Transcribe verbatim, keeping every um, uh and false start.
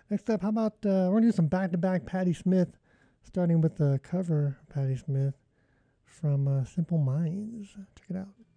Next up, how about uh, we're gonna do some back-to-back Patti Smith, starting with the cover Patti Smith from uh, Simple Minds. Check it out.